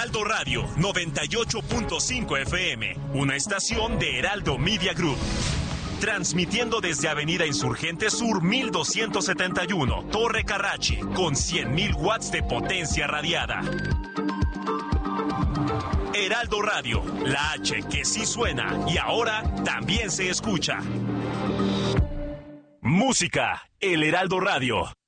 Heraldo Radio 98.5 FM, una estación de Heraldo Media Group. Transmitiendo desde Avenida Insurgente Sur 1271, Torre Carrachi, con 100.000 watts de potencia radiada. Heraldo Radio, la H que sí suena y ahora también se escucha. Música, el Heraldo Radio.